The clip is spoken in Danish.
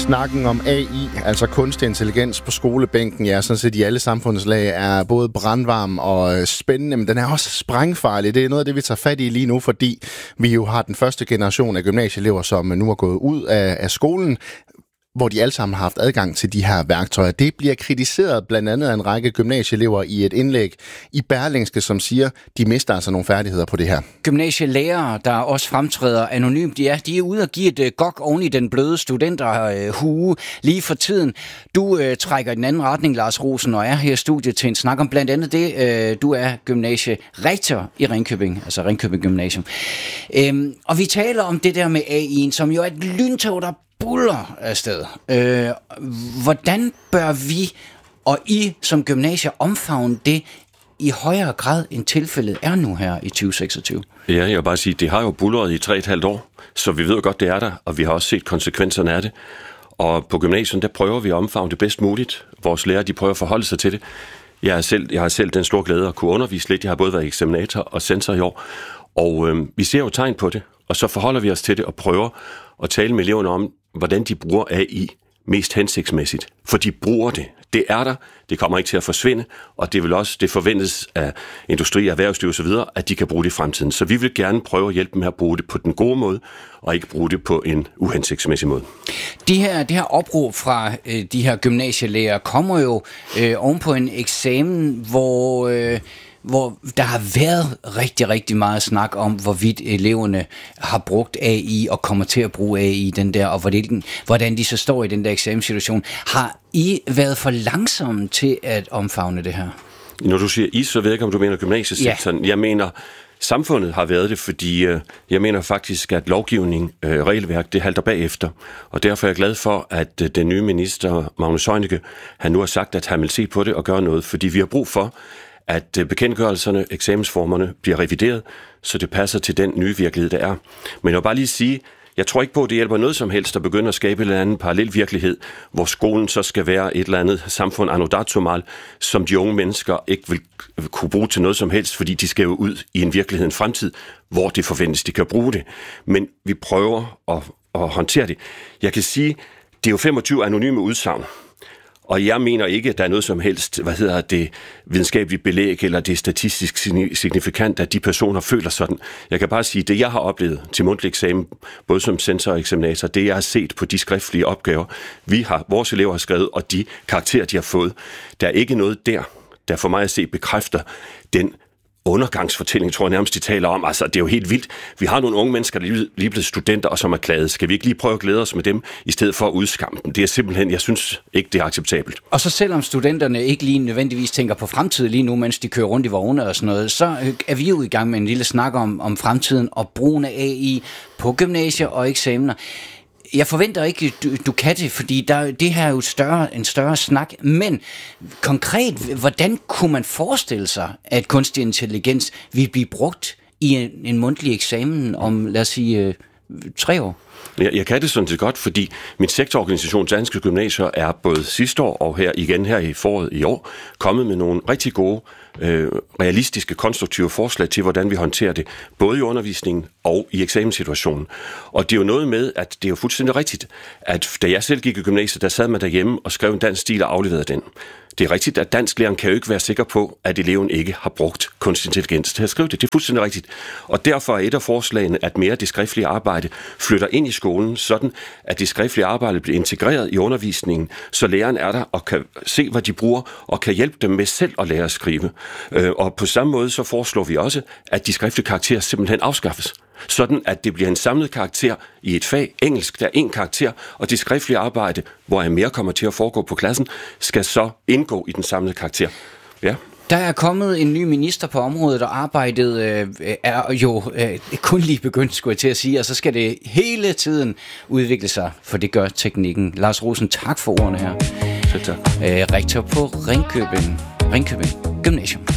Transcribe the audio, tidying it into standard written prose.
Snakken om AI, altså kunstig intelligens på skolebænken, ja, sådan set i alle samfundslag, er både brandvarm og spændende, men den er også sprængfarlig. Det er noget af det, vi tager fat i lige nu, fordi vi jo har den første generation af gymnasieelever, som nu er gået ud af skolen, hvor de alle sammen har haft adgang til de her værktøjer. Det bliver kritiseret blandt andet af en række gymnasieelever i et indlæg i Berlingske, som siger, de mister altså nogle færdigheder på det her. Gymnasielærere, der også fremtræder anonymt, de er ude og give et gok oven i den bløde studenterhue lige for tiden. Du trækker i den anden retning, Lars Rosen, og er her i studiet til en snak om blandt andet det. Du er gymnasierektor i Ringkøbing, altså Ringkøbing Gymnasium. Og vi taler om det der med AI'en, som jo er et lyntog, der buller afsted. Hvordan bør vi og I som gymnasier omfavne det i højere grad, end tilfældet er nu her i 2026? Ja, jeg vil bare sige, det har jo bulleret i 3,5 år, så vi ved godt, det er der, og vi har også set konsekvenserne af det. Og på gymnasiet, der prøver vi at omfavne det bedst muligt. Vores lærere, de prøver at forholde sig til det. Jeg har selv den store glæde at kunne undervise lidt. Jeg har både været eksaminator og censor i år, og vi ser jo tegn på det, og så forholder vi os til det og prøver at tale med eleverne om, hvordan de bruger AI mest hensigtsmæssigt. For de bruger det. Det er der. Det kommer ikke til at forsvinde. Og det vil også, det forventes af industri, erhvervsliv og så videre, at de kan bruge det i fremtiden. Så vi vil gerne prøve at hjælpe dem med at bruge det på den gode måde, og ikke bruge det på en uhensigtsmæssig måde. Det her opråb fra de her gymnasielærer kommer jo oven på en eksamen, hvor der har været rigtig, rigtig meget snak om, hvorvidt eleverne har brugt AI og kommer til at bruge AI den der, og hvordan de så står i den der eksamenssituation. Har I været for langsomme til at omfavne det her? Når du siger I, så ved jeg ikke, om du mener gymnasiesektoren. Ja. Jeg mener, samfundet har været det, fordi jeg mener faktisk, at lovgivning, regelværk, det halter bagefter. Og derfor er jeg glad for, at den nye minister, Magnus Heunicke, han nu har sagt, at han vil se på det og gøre noget, fordi vi har brug for, at bekendtgørelserne, eksamensformerne bliver revideret, så det passer til den nye virkelighed, der er. Men jeg vil bare lige sige, jeg tror ikke på, at det hjælper noget som helst at begynde at skabe en eller anden parallel virkelighed, hvor skolen så skal være et eller andet samfund anno dazumal, som de unge mennesker ikke vil kunne bruge til noget som helst, fordi de skal jo ud i en virkelighed, en fremtid, hvor det forventes, de kan bruge det. Men vi prøver at håndtere det. Jeg kan sige, det er jo 25 anonyme udsagn. Og jeg mener ikke, at der er noget som helst, videnskabeligt belæg, eller det er statistisk signifikant, at de personer føler sådan. Jeg kan bare sige, det jeg har oplevet til mundtlig eksamen, både som censor og eksaminator, det jeg har set på de skriftlige opgaver, vores elever har skrevet, og de karakterer, de har fået, der er ikke noget der for mig at se bekræfter den undergangsfortælling, tror jeg nærmest, de taler om. Altså, det er jo helt vildt. Vi har nogle unge mennesker, der lige blevet studenter, og som er glade. Skal vi ikke lige prøve at glæde os med dem, i stedet for at udskamme dem? Det er simpelthen, jeg synes ikke, det er acceptabelt. Og så selvom studenterne ikke lige nødvendigvis tænker på fremtiden lige nu, mens de kører rundt i vogne og sådan noget, så er vi jo i gang med en lille snak om fremtiden og brugen af AI på gymnasier og eksamener. Jeg forventer ikke, du kan det, fordi det her er jo en større snak, men konkret, hvordan kunne man forestille sig, at kunstig intelligens vil blive brugt i en mundtlig eksamen om, lad os sige, 3 år? Jeg kan det sådan set godt, fordi min sektororganisation Danske Gymnasier er både sidste år og her i foråret i år kommet med nogle rigtig gode, realistiske, konstruktive forslag til, hvordan vi håndterer det, både i undervisningen og i eksamenssituationen. Og det er jo noget med, at det er jo fuldstændig rigtigt, at da jeg selv gik i gymnasiet, der sad man derhjemme og skrev en dansk stil og afleverede den. Det er rigtigt, at dansklæreren kan jo ikke være sikker på, at eleven ikke har brugt kunstig intelligens til at skrive det. Det er fuldstændig rigtigt. Og derfor er et af forslagene, at mere det skriftlige arbejde flytter ind i skolen, sådan at det skriftlige arbejde bliver integreret i undervisningen, så læreren er der og kan se, hvad de bruger, og kan hjælpe dem med selv at lære at skrive. Og på samme måde så foreslår vi også, at de skriftlige karakterer simpelthen afskaffes. Sådan at det bliver en samlet karakter i et fag. Engelsk, der er 1 karakter, og det skriftlige arbejde, hvor mere kommer til at foregå på klassen, skal så indgå i den samlede karakter. Ja. Der er kommet en ny minister på området, og arbejdet er jo kun lige begyndt, skulle jeg til at sige, og så skal det hele tiden udvikle sig, for det gør teknikken. Lars Rosen, tak for ordene her. Selv tak. Rektor på Ringkøbing Gymnasium.